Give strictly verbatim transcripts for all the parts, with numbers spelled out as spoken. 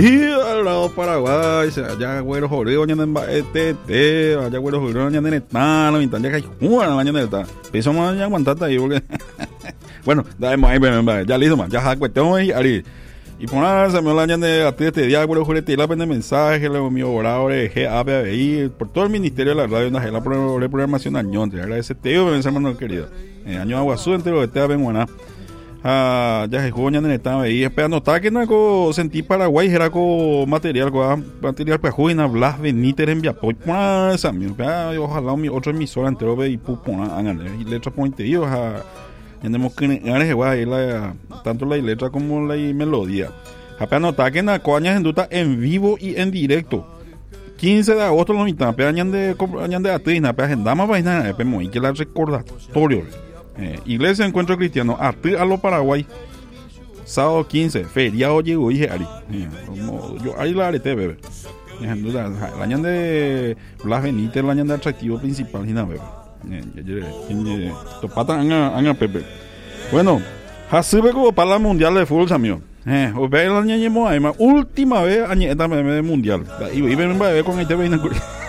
Y al lado Paraguay, allá güero joreo, ñan en baetete, allá güero joreo, ñan en etano, y tan ya que juegan la ñan en etano. Piso más ya aguantate ahí, porque. Bueno, dame ahí, ya listo, man, ya cuestión y ari. Y por nada, se me la ñan de a ti este día, güero joreo, la pende mensaje, luego mi orador, G A P A I, por todo el ministerio de la radio, la programación añón, te agradece, te digo, mi hermano querido. Año Aguazú, entero de te ven buena. Ah, ya se jugó en estaba ahí esperando está que no sentí Paraguay era con material con material para jugar en Blas Benítez en Viapoy esa ojalá mi otro emisor entero ve y pupona y letra ponte yo a tenemos que la tanto la letra como la melodía apenas está que na coña en duda en vivo y en directo quince de agosto lo mitad añan de añan de atrina agendamos vaina y que la recordatorio. Eh, Iglesia Encuentro Cristiano, Arte a lo Paraguay, sábado quince, feriado llegó, dije Ari. Eh, como yo ahí la arete, bebé. La añan de Blas Benítez, la añan de atractivo principal, y nada, bebé. Topata, anga, Pepe. Bueno, así ve como para la mundial de fútbol, amigo. Eh, o ve la añan ahí, más última vez, añeta de mundial. Y ven, bebé, con este veinte.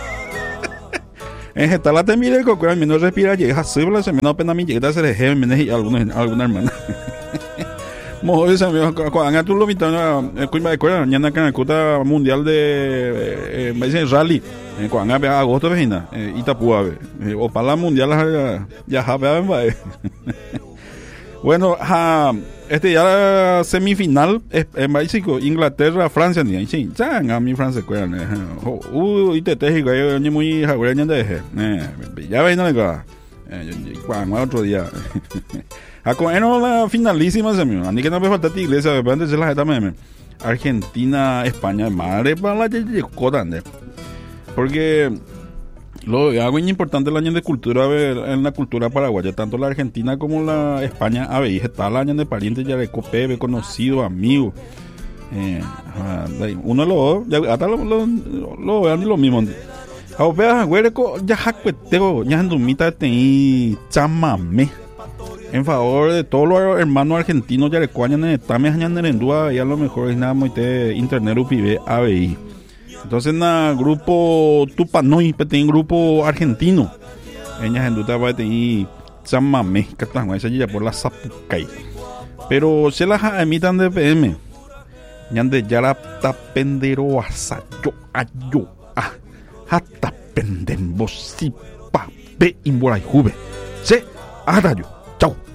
En esta la te mire que al menos respira llega a ser la semana pena mi llega a ser jefe y alguna alguna hermana. Mo esa me cuando tú lo viste en cuima de cuerda mañana que en cuta mundial de eh me dicen rally en cuando a agosto vecina Itapúa o para la mundial ya ya va. Bueno, ja, este ya la semifinal es en básico Inglaterra Francia ni sí, ya a mi Francia cuerda. Uh, y te te digo yo ni muy jaguareña de eh ya ven acá. Eh cuando otro día. A con la finalísima se me, ni que no me falta iglesia, de repente se la jeta meme. Argentina, España, madre para la llegó tan porque lo algo importante el año de cultura en la cultura paraguaya, tanto la Argentina como la España, a ver, está el año de parientes ya de copebe, conocido, amigo. Eh, uno lo ya hasta lo lo lo vean lo mismo. A ver, güey, ya jacueteo, ya andumita te chamame. En favor de todos los hermanos argentinos ya le cuañan en tame hañan en dúa y a lo mejor es nada muy de internet upibe A B I. Entonces na grupo Tupanoi petin grupo argentino. Ellas en duda va a tener chamame que están esa ya por la Zapucay. Pero se las emitan de P M. Ñan de yara tapendero asayo ayo ah hasta penden bosipa be imborai jube. Se atayo. Chau.